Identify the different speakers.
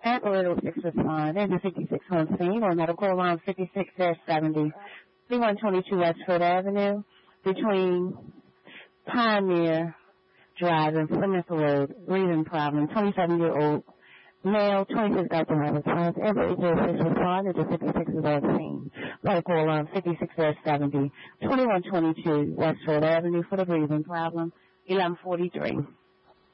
Speaker 1: At Little 6 respond. There's a 56 on scene on medical alarm 56-70. 3122 West Ford Avenue between Pioneer Drive and Plymouth Road. Breathing problem. 27-year-old male, 26 Dr. response. Every 06 respond. There's a 56 is on scene. Medical alarm 56-70. 2122 West Ford Avenue for the breathing problem. 1143.